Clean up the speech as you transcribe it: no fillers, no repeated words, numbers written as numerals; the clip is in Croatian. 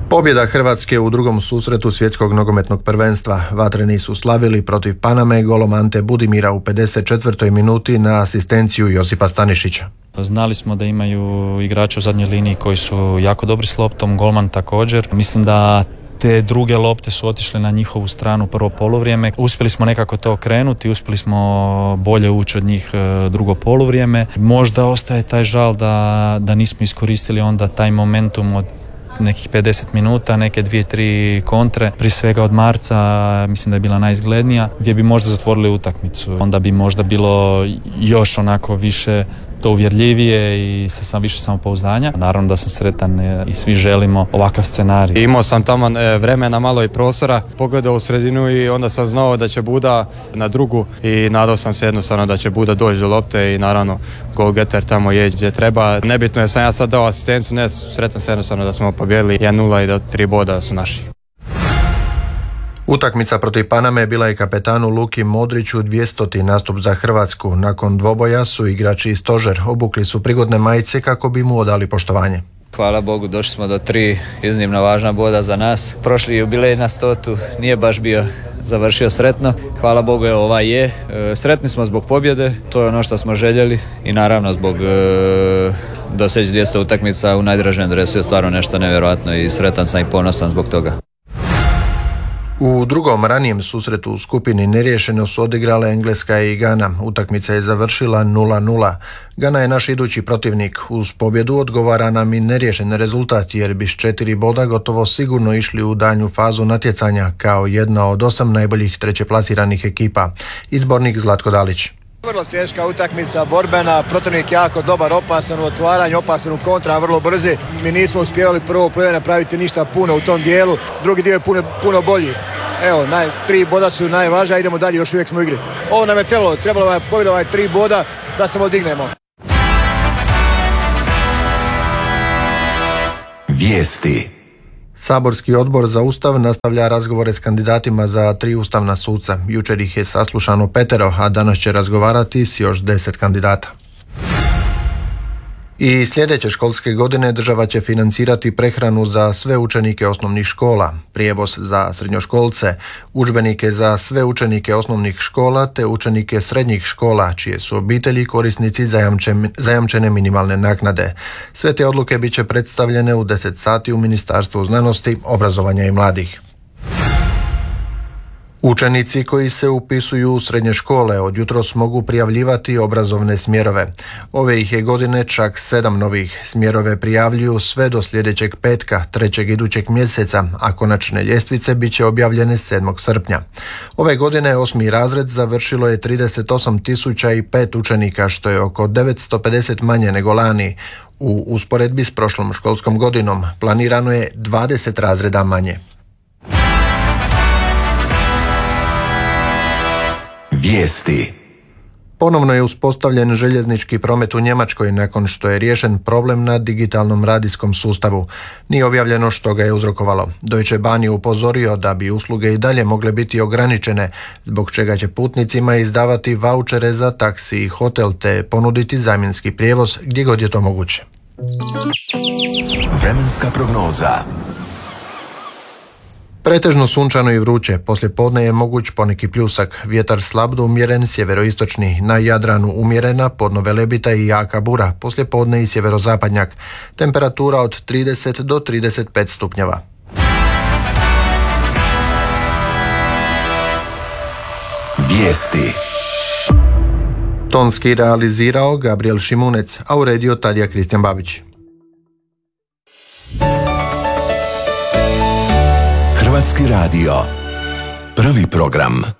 Pobjeda Hrvatske u drugom susretu svjetskog nogometnog prvenstva. Vatreni su slavili protiv Paname golom Ante Budimira u 54. minuti na asistenciju Josipa Stanišića. Znali smo da imaju igrače u zadnjoj liniji koji su jako dobri s loptom, golman također. Mislim da te druge lopte su otišle na njihovu stranu prvo poluvrijeme. Uspjeli smo nekako to okrenuti, uspjeli smo bolje ući od njih drugo poluvrijeme. Možda ostaje taj žal da nismo iskoristili onda taj momentum od nekih 50 minuta, neke 2-3 kontre, prije svega od Marca, mislim da je bila najizglednija, gdje bi možda zatvorili utakmicu. Onda bi možda bilo još onako više to uvjerljivije i sa više samopouzdanja. Naravno da sam sretan i svi želimo ovakav scenarij. Imao sam tamo vremena, malo i prostora, pogledao u sredinu i onda sam znao da će Buda na drugu i nadao sam se jednostavno da će Buda doći do lopte i naravno golgeter tamo je gdje treba. Nebitno je sam ja sad dao asistenciju, ne, sretan se jednostavno da smo pobijedili 1-0 i da 3 boda su naši. Utakmica protiv Paname bila je kapetanu Luki Modriću 200. nastup za Hrvatsku. Nakon dvoboja su igrači i stožer obukli su prigodne majice kako bi mu odali poštovanje. Hvala Bogu, došli smo do 3 iznimno važna boda za nas. Prošli jubilej na 100. nije baš bio završio sretno. Hvala Bogu, ovaj je. Sretni smo zbog pobjede, to je ono što smo željeli i naravno zbog doseći 200 utakmica u najdražem dresu je stvarno nešto nevjerojatno i sretan sam i ponosan zbog toga. U drugom ranijem susretu u skupini neriješeno su odigrale Engleska i Gana. Utakmica je završila 0-0. Gana je naš idući protivnik. Uz pobjedu odgovara nam i neriješen rezultat jer bi s 4 boda gotovo sigurno išli u daljnju fazu natjecanja kao jedna od 8 najboljih trećeplasiranih ekipa. Izbornik Zlatko Dalić. Vrlo teška utakmica, borbena, protivnik jako dobar, opasan u otvaranju, opasan u kontra, vrlo brzi. Mi nismo uspjevali prvo polovreme napraviti ništa puno u tom dijelu, drugi dio je puno bolji. Evo, 3 boda su najvažnija, idemo dalje, još uvijek smo u igri. Ovo nam je trebalo je pobjeda 3 boda da se odignemo. Vijesti. Saborski odbor za Ustav nastavlja razgovore s kandidatima za 3 ustavna suca. Jučer ih je saslušano 5, a danas će razgovarati s još 10 kandidata. I sljedeće školske godine država će financirati prehranu za sve učenike osnovnih škola, prijevoz za srednjoškolce, udžbenike za sve učenike osnovnih škola te učenike srednjih škola, čije su obitelji korisnici zajamčene minimalne naknade. Sve te odluke bit će predstavljene u 10 sati u Ministarstvu znanosti, obrazovanja i mladih. Učenici koji se upisuju u srednje škole od jutros mogu prijavljivati obrazovne smjerove. Ove ih je godine čak 7 novih. Smjerove prijavljuju sve do sljedećeg petka, 3. idućeg mjeseca, a konačne ljestvice bit će objavljene 7. srpnja. Ove godine 8. razred završilo je 38.005 učenika, što je oko 950 manje nego lani. U usporedbi s prošlom školskom godinom planirano je 20 razreda manje. Vijesti. Ponovno je uspostavljen željeznički promet u Njemačkoj nakon što je riješen problem na digitalnom radijskom sustavu. Nije objavljeno što ga je uzrokovalo. Deutsche Bahn je upozorio da bi usluge i dalje mogle biti ograničene, zbog čega će putnicima izdavati vaučere za taksi i hotel te ponuditi zamjenski prijevoz gdje god je to moguće. Vremenska prognoza. Pretežno sunčano i vruće, poslijepodne je moguć poneki pljusak, vjetar slab do umjeren sjeveroistočni, na Jadranu umjerena, podno Velebita i jaka bura, poslijepodne i sjeverozapadnjak, temperatura od 30 do 35 stupnjeva. Vijesti. Tonski realizirao Gabriel Šimunec, a uredio Tadija Kristijan Babić. Hrvatski radio. Prvi program.